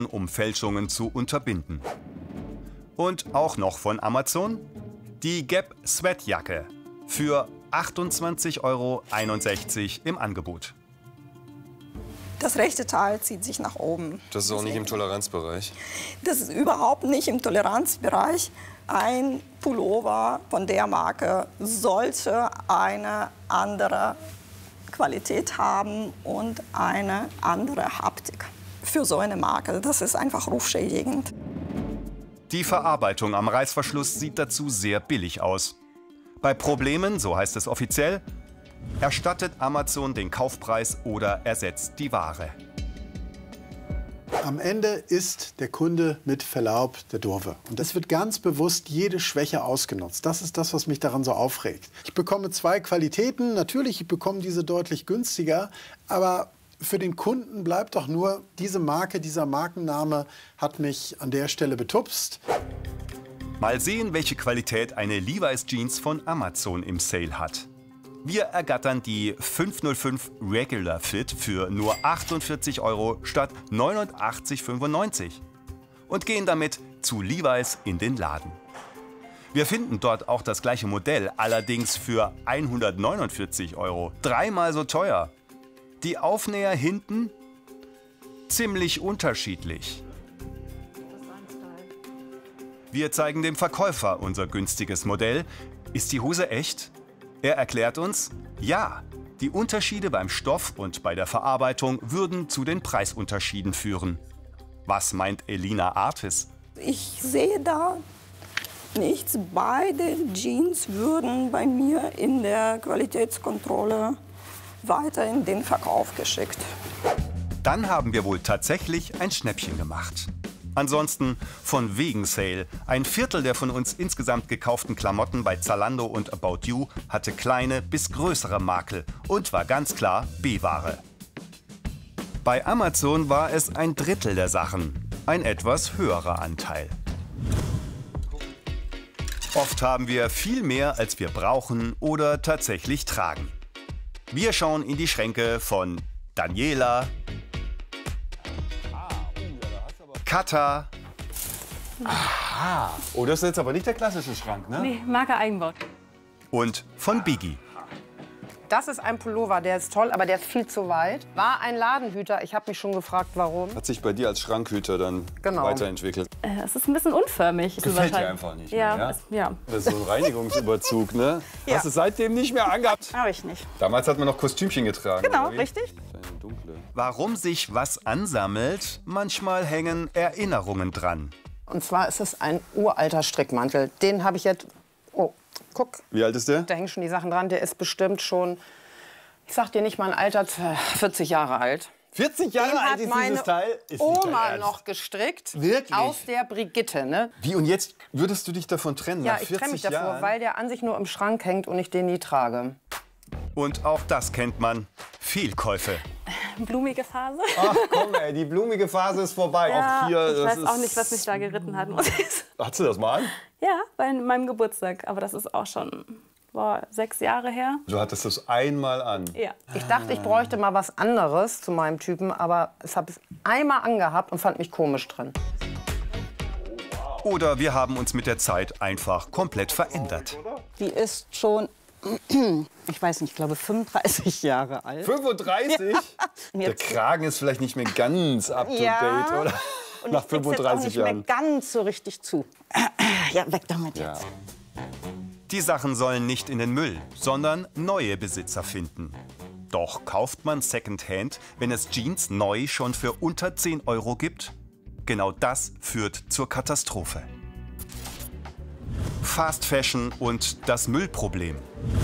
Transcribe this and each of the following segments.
um Fälschungen zu unterbinden. Und auch noch von Amazon die Gap Sweatjacke für 28,61 € im Angebot. Das rechte Teil zieht sich nach oben. Das ist auch nicht im Toleranzbereich. Das ist überhaupt nicht im Toleranzbereich. Ein Pullover von der Marke sollte eine andere Qualität haben und eine andere Haptik. Für so eine Marke, das ist einfach rufschädigend. Die Verarbeitung am Reißverschluss sieht dazu sehr billig aus. Bei Problemen, so heißt es offiziell, erstattet Amazon den Kaufpreis oder ersetzt die Ware. Am Ende ist der Kunde mit Verlaub der Doofe. Und es wird ganz bewusst jede Schwäche ausgenutzt. Das ist das, was mich daran so aufregt. Ich bekomme zwei Qualitäten. Natürlich, ich bekomme diese deutlich günstiger. Aber für den Kunden bleibt doch nur, diese Marke, dieser Markenname hat mich an der Stelle betupst. Mal sehen, welche Qualität eine Levi's Jeans von Amazon im Sale hat. Wir ergattern die 505 Regular Fit für nur 48 € statt 89,95 € und gehen damit zu Levi's in den Laden. Wir finden dort auch das gleiche Modell, allerdings für 149 €, dreimal so teuer. Die Aufnäher hinten ziemlich unterschiedlich. Wir zeigen dem Verkäufer unser günstiges Modell. Ist die Hose echt? Er erklärt uns, ja, die Unterschiede beim Stoff und bei der Verarbeitung würden zu den Preisunterschieden führen. Was meint Elina Artis? Ich sehe da nichts. Beide Jeans würden bei mir in der Qualitätskontrolle weiter in den Verkauf geschickt. Dann haben wir wohl tatsächlich ein Schnäppchen gemacht. Ansonsten von wegen Sale. Ein Viertel der von uns insgesamt gekauften Klamotten bei Zalando und About You hatte kleine bis größere Makel und war ganz klar B-Ware. Bei Amazon war es ein Drittel der Sachen, ein etwas höherer Anteil. Oft haben wir viel mehr, als wir brauchen oder tatsächlich tragen. Wir schauen in die Schränke von Daniela, Katha. Aha. Oh, das ist jetzt aber nicht der klassische Schrank, ne? Nee, Marke Eigenbau. Und von Biggie. Das ist ein Pullover, der ist toll, aber der ist viel zu weit. War ein Ladenhüter. Ich habe mich schon gefragt, warum. Hat sich bei dir als Schrankhüter dann weiterentwickelt. Es ist ein bisschen unförmig. Gefällt dir einfach nicht Ja, mehr, ja? ja. Das ist so ein Reinigungsüberzug, ne? Ja. Hast du seitdem nicht mehr angehabt? Habe ich nicht. Damals hat man noch Kostümchen getragen. Genau, oder wie? richtig. Eine dunkle. Warum sich was ansammelt, manchmal hängen Erinnerungen dran. Und zwar ist es ein uralter Strickmantel. Den habe ich jetzt... Oh, guck. Wie alt ist der? Da hängen schon die Sachen dran. Der ist bestimmt schon, ich sag dir nicht mal ein Alter, 40 Jahre alt. 40 Jahre Den alt hat ist meine dieses Teil? Ist nicht dein Oma Ernst. noch gestrickt. Wirklich? Aus der Brigitte, ne? Wie, und jetzt würdest du dich davon trennen? Ja, nach ich 40 trenne mich davor, Jahren? weil der an sich nur im Schrank hängt und ich den nie trage. Und auch das kennt man. Fehlkäufe. Blumige Phase. Ach komm, ey, die blumige Phase ist vorbei. Ja, Auch hier, ich das weiß ist... auch nicht, was mich da geritten hat, muss ich sagen. Hast du das mal an? Ja, bei meinem Geburtstag. Aber das ist auch schon 6 Jahre her. Du hattest das einmal an. Ja. Ich dachte, ich bräuchte mal was anderes zu meinem Typen, aber ich habe es einmal angehabt und fand mich komisch drin. Oder wir haben uns mit der Zeit einfach komplett verändert. Die ist schon, ich weiß nicht, ich glaube 35 Jahre alt. 35? Der Jetzt- Kragen ist vielleicht nicht mehr ganz up to Ja. date, oder? Und Nach ich krieg's jetzt auch 35 nicht Jahren. mehr ganz so richtig zu. Ja, weg damit Ja. jetzt. Die Sachen sollen nicht in den Müll, sondern neue Besitzer finden. Doch kauft man Secondhand, wenn es Jeans neu schon für unter 10 € gibt? Genau das führt zur Katastrophe. Fast Fashion und das Müllproblem.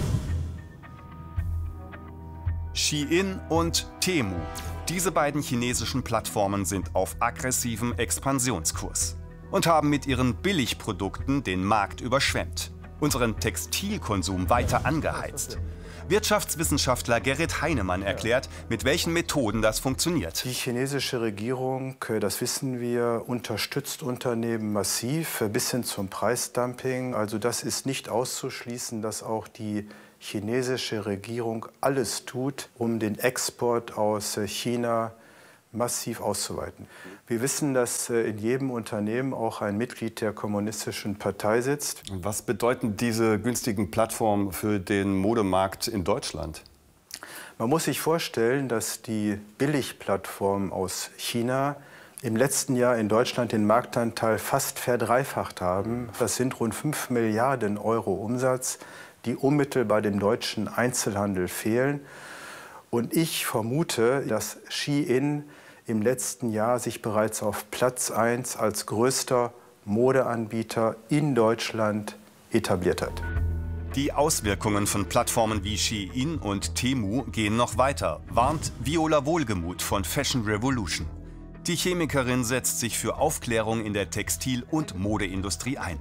Shein und Temu. Diese beiden chinesischen Plattformen sind auf aggressivem Expansionskurs und haben mit ihren Billigprodukten den Markt überschwemmt, unseren Textilkonsum weiter angeheizt. Wirtschaftswissenschaftler Gerrit Heinemann erklärt, mit welchen Methoden das funktioniert. Die chinesische Regierung, das wissen wir, unterstützt Unternehmen massiv bis hin zum Preisdumping. Also das ist nicht auszuschließen, dass auch die chinesische Regierung alles tut, um den Export aus China massiv auszuweiten. Wir wissen, dass in jedem Unternehmen auch ein Mitglied der Kommunistischen Partei sitzt. Was bedeuten diese günstigen Plattformen für den Modemarkt in Deutschland? Man muss sich vorstellen, dass die Billigplattformen aus China im letzten Jahr in Deutschland den Marktanteil fast verdreifacht haben. Das sind rund 5 Milliarden Euro Umsatz, die unmittelbar dem deutschen Einzelhandel fehlen. Und ich vermute, dass Shein im letzten Jahr sich bereits auf Platz 1 als größter Modeanbieter in Deutschland etabliert hat. Die Auswirkungen von Plattformen wie Shein und Temu gehen noch weiter, warnt Viola Wohlgemuth von Fashion Revolution. Die Chemikerin setzt sich für Aufklärung in der Textil- und Modeindustrie ein.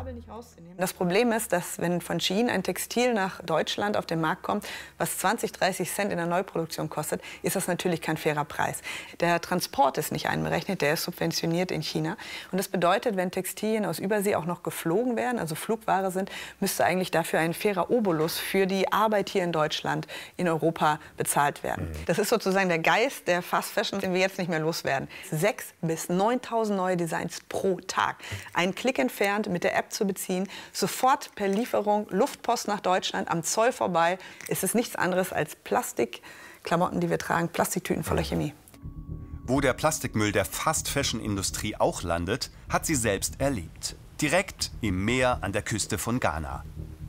Das Problem ist, dass wenn von Shein ein Textil nach Deutschland auf den Markt kommt, was 20, 30 Cent in der Neuproduktion kostet, ist das natürlich kein fairer Preis. Der Transport ist nicht einberechnet, der ist subventioniert in China. Und das bedeutet, wenn Textilien aus Übersee auch noch geflogen werden, also Flugware sind, müsste eigentlich dafür ein fairer Obolus für die Arbeit hier in Deutschland, in Europa bezahlt werden. Das ist sozusagen der Geist der Fast Fashion, den wir jetzt nicht mehr loswerden. 6.000 bis 9.000 neue Designs pro Tag. Ein Klick entfernt, mit der App zu beziehen, sofort per Lieferung, Luftpost nach Deutschland, am Zoll vorbei. Es ist nichts anderes als Plastikklamotten, die wir tragen, Plastiktüten voller Chemie. Wo der Plastikmüll der Fast-Fashion-Industrie auch landet, hat sie selbst erlebt. Direkt im Meer an der Küste von Ghana.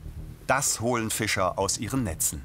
Das holen Fischer aus ihren Netzen.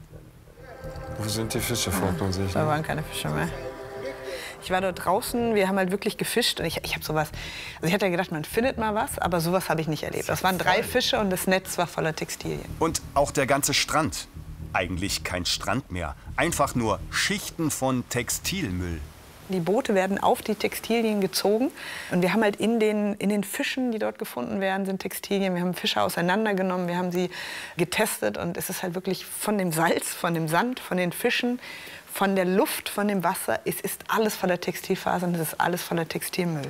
Wo sind die Fische, fragt man sich. Da waren keine Fische mehr. Ich war dort draußen, wir haben halt wirklich gefischt und ich habe sowas, also ich hatte ja gedacht, man findet mal was, aber sowas habe ich nicht erlebt. Das waren 3 Fische und das Netz war voller Textilien. Und auch der ganze Strand. Eigentlich kein Strand mehr, einfach nur Schichten von Textilmüll. Die Boote werden auf die Textilien gezogen und wir haben halt in den Fischen, die dort gefunden werden, sind Textilien. Wir haben Fische auseinandergenommen, wir haben sie getestet und es ist halt wirklich von dem Salz, von dem Sand, von den Fischen, von der Luft, von dem Wasser. Es ist alles voller Textilfaser und es ist alles voller Textilmüll.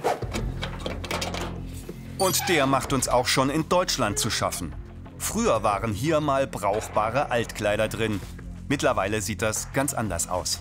Und der macht uns auch schon in Deutschland zu schaffen. Früher waren hier mal brauchbare Altkleider drin. Mittlerweile sieht das ganz anders aus.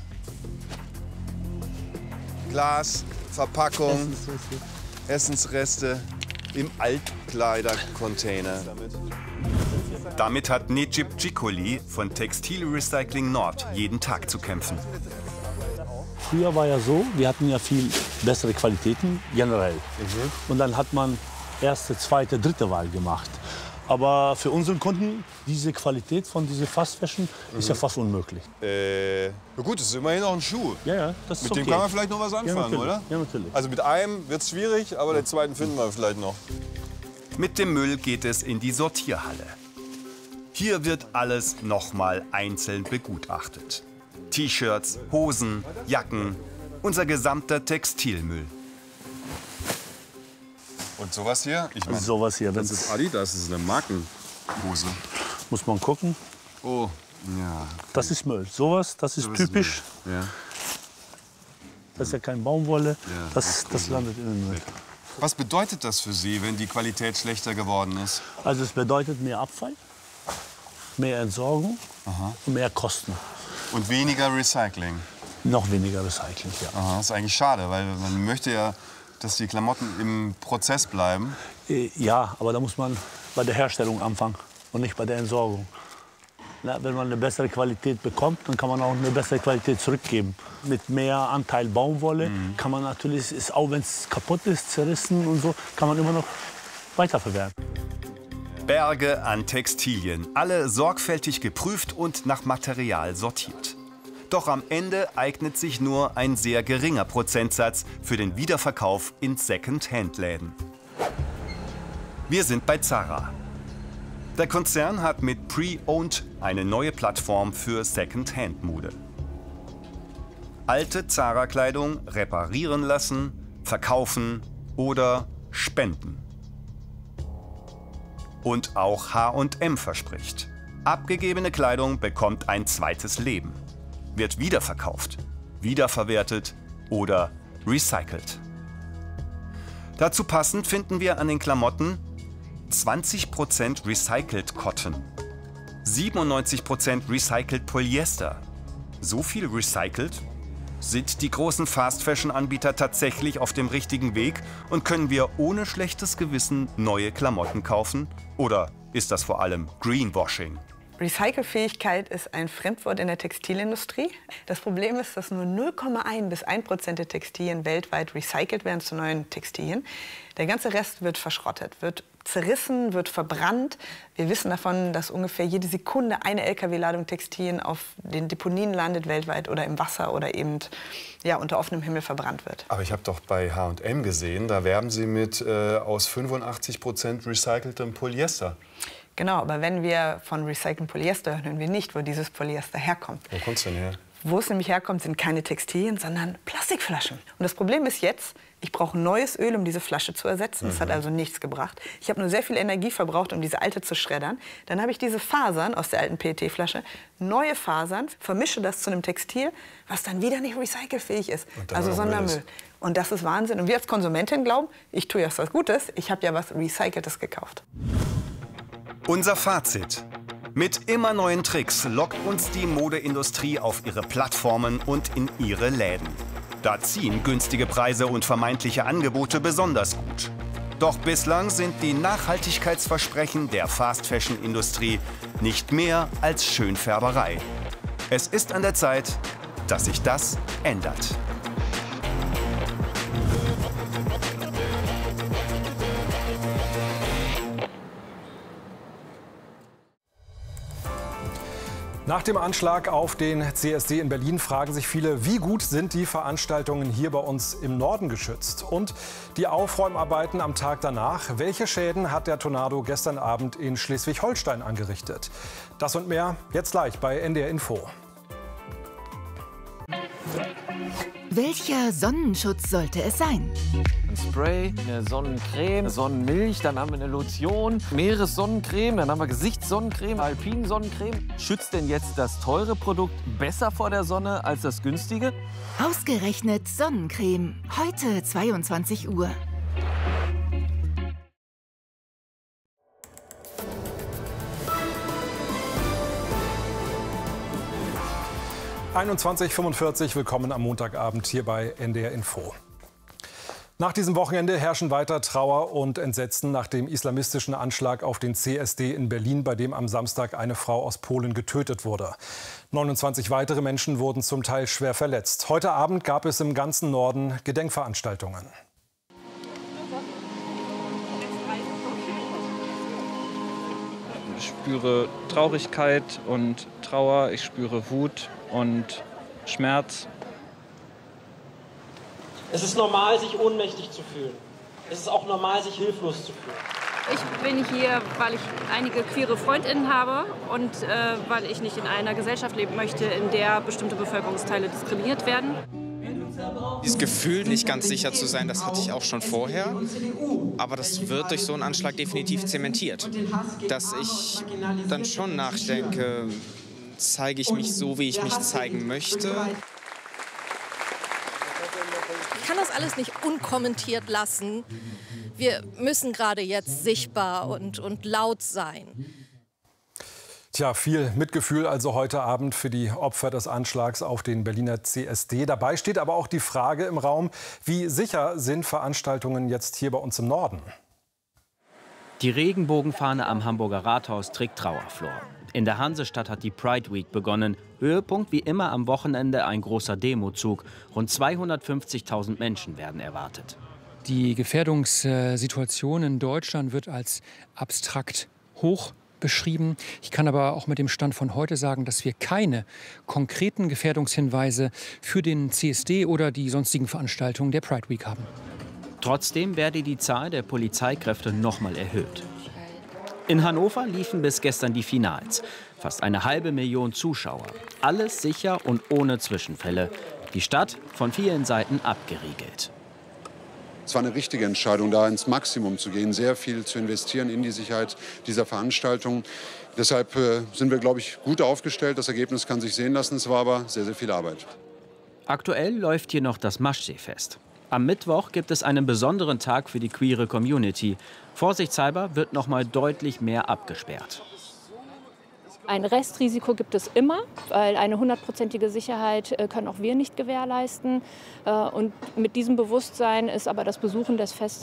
Glas, Verpackung, Essensreste im Altkleidercontainer. Damit hat Necip Cikoli von Textil Recycling Nord jeden Tag zu kämpfen. Früher war ja so, wir hatten ja viel bessere Qualitäten generell. Und dann hat man erste, zweite, dritte Wahl gemacht. Aber für unseren Kunden, diese Qualität von dieser Fast Fashion ist ja fast unmöglich. Na gut, das ist immerhin noch ein Schuh. Ja, das ist Mit dem okay. kann man vielleicht noch was anfangen, ja, oder? Ja, natürlich. Also mit einem wird es schwierig, aber den zweiten finden wir vielleicht noch. Mit dem Müll geht es in die Sortierhalle. Hier wird alles nochmal einzeln begutachtet. T-Shirts, Hosen, Jacken, unser gesamter Textilmüll. Und sowas hier? Ich meine, Sowas hier. das ist Adidas, das ist eine Markenhose. Muss man gucken. Oh, ja. Das ist Müll. Sowas, das ist typisch. Ja. Das ist ja kein Baumwolle. Ja, Das landet in den Müll. Was bedeutet das für Sie, wenn die Qualität schlechter geworden ist? Also es bedeutet mehr Abfall, mehr Entsorgung und mehr Kosten. Und weniger Recycling? Noch weniger Recycling, ja. Aha, das ist eigentlich schade, weil man möchte ja, dass die Klamotten im Prozess bleiben. Ja, aber da muss man bei der Herstellung anfangen und nicht bei der Entsorgung. Na, wenn man eine bessere Qualität bekommt, dann kann man auch eine bessere Qualität zurückgeben. Mit mehr Anteil Baumwolle kann man natürlich, auch wenn es kaputt ist, zerrissen und so, kann man immer noch weiterverwerten. Berge an Textilien, alle sorgfältig geprüft und nach Material sortiert. Doch am Ende eignet sich nur ein sehr geringer Prozentsatz für den Wiederverkauf in Second-Hand-Läden. Wir sind bei Zara. Der Konzern hat mit Pre-Owned eine neue Plattform für Second-Hand-Mode. Alte Zara-Kleidung reparieren lassen, verkaufen oder spenden. Und auch H&M verspricht: abgegebene Kleidung bekommt ein zweites Leben, wird wiederverkauft, wiederverwertet oder recycelt. Dazu passend finden wir an den Klamotten 20% Recycled Cotton, 97% Recycled Polyester. So viel recycelt, Sind die großen Fast-Fashion-Anbieter tatsächlich auf dem richtigen Weg und können wir ohne schlechtes Gewissen neue Klamotten kaufen? Oder ist das vor allem Greenwashing? Recycelfähigkeit ist ein Fremdwort in der Textilindustrie. Das Problem ist, dass nur 0,1 bis 1% der Textilien weltweit recycelt werden zu neuen Textilien. Der ganze Rest wird verschrottet, wird zerrissen, wird verbrannt. Wir wissen davon, dass ungefähr jede Sekunde eine LKW-Ladung Textilien auf den Deponien landet weltweit oder im Wasser oder eben unter offenem Himmel verbrannt wird. Aber ich habe doch bei H&M gesehen, da werben Sie mit aus 85% recyceltem Polyester. Genau, aber wenn wir von recyceltem Polyester hören wir nicht, wo dieses Polyester herkommt. Wo kommt es denn her? Wo es nämlich herkommt, sind keine Textilien, sondern Plastikflaschen. Und das Problem ist jetzt, ich brauche neues Öl, um diese Flasche zu ersetzen. Das hat also nichts gebracht. Ich habe nur sehr viel Energie verbraucht, um diese alte zu schreddern. Dann habe ich diese Fasern aus der alten PET-Flasche, neue Fasern, vermische das zu einem Textil, was dann wieder nicht recycelfähig ist. Also Sondermüll. Und das ist Wahnsinn. Und wir als Konsumentin glauben, ich tue ja was Gutes, ich habe ja was Recyceltes gekauft. Unser Fazit. Mit immer neuen Tricks lockt uns die Modeindustrie auf ihre Plattformen und in ihre Läden. Da ziehen günstige Preise und vermeintliche Angebote besonders gut. Doch bislang sind die Nachhaltigkeitsversprechen der Fast-Fashion-Industrie nicht mehr als Schönfärberei. Es ist an der Zeit, dass sich das ändert. Nach dem Anschlag auf den CSD in Berlin fragen sich viele, wie gut sind die Veranstaltungen hier bei uns im Norden geschützt? Und die Aufräumarbeiten am Tag danach, welche Schäden hat der Tornado gestern Abend in Schleswig-Holstein angerichtet? Das und mehr jetzt gleich bei NDR Info. Welcher Sonnenschutz sollte es sein? Ein Spray, eine Sonnencreme, eine Sonnenmilch, dann haben wir eine Lotion, Meeressonnencreme, dann haben wir Gesichtssonnencreme, Alpinsonnencreme. Schützt denn jetzt das teure Produkt besser vor der Sonne als das günstige? Ausgerechnet Sonnencreme. Heute 22 Uhr. (21:45 willkommen am Montagabend hier bei NDR Info. Nach diesem Wochenende herrschen weiter Trauer und Entsetzen nach dem islamistischen Anschlag auf den CSD in Berlin, bei dem am Samstag eine Frau aus Polen getötet wurde. 29 weitere Menschen wurden zum Teil schwer verletzt. Heute Abend gab es im ganzen Norden Gedenkveranstaltungen. Ich spüre Traurigkeit und Trauer, ich spüre Wut und Schmerz. Es ist normal, sich ohnmächtig zu fühlen. Es ist auch normal, sich hilflos zu fühlen. Ich bin hier, weil ich einige queere FreundInnen habe und weil ich nicht in einer Gesellschaft leben möchte, in der bestimmte Bevölkerungsteile diskriminiert werden. Dieses Gefühl, nicht ganz sicher zu sein, das hatte ich auch schon vorher. Aber das wird durch so einen Anschlag definitiv zementiert. Dass ich dann schon nachdenke, zeige ich mich so, wie ich mich zeigen möchte. Ich kann das alles nicht unkommentiert lassen. Wir müssen gerade jetzt sichtbar und laut sein. Tja, viel Mitgefühl also heute Abend für die Opfer des Anschlags auf den Berliner CSD. Dabei steht aber auch die Frage im Raum, wie sicher sind Veranstaltungen jetzt hier bei uns im Norden? Die Regenbogenfahne am Hamburger Rathaus trägt Trauerflor. In der Hansestadt hat die Pride Week begonnen. Höhepunkt wie immer am Wochenende ein großer Demozug. Rund 250.000 Menschen werden erwartet. Die Gefährdungssituation in Deutschland wird als abstrakt hoch beschrieben. Ich kann aber auch mit dem Stand von heute sagen, dass wir keine konkreten Gefährdungshinweise für den CSD oder die sonstigen Veranstaltungen der Pride Week haben. Trotzdem werde die Zahl der Polizeikräfte noch mal erhöht. In Hannover liefen bis gestern die Finals. Fast 500.000 Zuschauer. Alles sicher und ohne Zwischenfälle. Die Stadt von vielen Seiten abgeriegelt. Es war eine richtige Entscheidung, da ins Maximum zu gehen, sehr viel zu investieren in die Sicherheit dieser Veranstaltung. Deshalb sind wir, glaube ich, gut aufgestellt. Das Ergebnis kann sich sehen lassen. Es war aber sehr, sehr viel Arbeit. Aktuell läuft hier noch das Maschseefest. Am Mittwoch gibt es einen besonderen Tag für die queere Community. Vorsichtshalber wird noch mal deutlich mehr abgesperrt. Ein Restrisiko gibt es immer, weil eine 100%ige Sicherheit können auch wir nicht gewährleisten. Und mit diesem Bewusstsein ist aber das Besuchen des Festes